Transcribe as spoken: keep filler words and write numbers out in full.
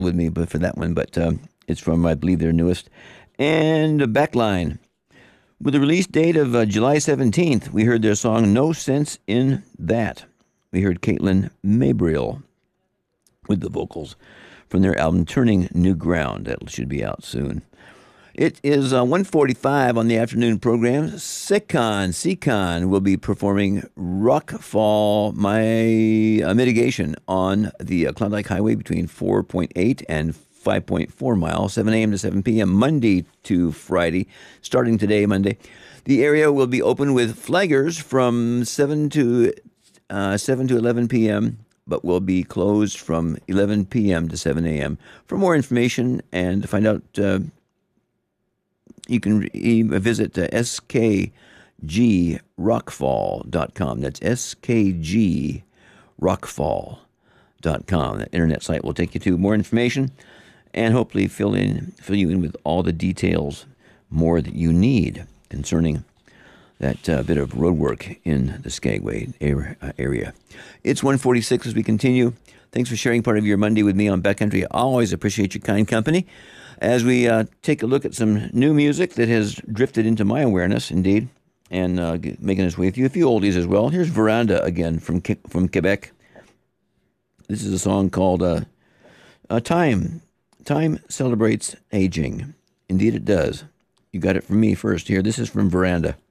with me but for that one, but um, it's from, I believe, their newest. And Backline. With the release date of uh, July seventeenth, we heard their song No Sense in That. We heard Caitlin Mabriel with the vocals from their album Turning New Ground. That should be out soon. It is uh, one forty-five on the afternoon program. Secon, Secon will be performing Rockfall, My uh, Mitigation on the uh, Klondike Highway between four point eight and five point four miles, seven a.m. to seven p.m., Monday to Friday, starting today, Monday. The area will be open with flaggers from seven to uh, seven to eleven p.m., but will be closed from eleven p.m. to seven a.m. For more information and to find out, uh, you can re- visit uh, s k g rockfall dot com. That's s k g rockfall dot com. That internet site will take you to more information and hopefully fill in fill you in with all the details more that you need concerning that uh, bit of road work in the Skagway area. It's one forty-six as we continue. Thanks for sharing part of your Monday with me on Backcountry. I always appreciate your kind company as we uh, take a look at some new music that has drifted into my awareness, indeed, and uh, making its way through a few oldies as well. Here's Veranda again from from Quebec. This is a song called uh, uh, Time. Time celebrates aging. Indeed it does. You got it from me first here. This is from Veranda.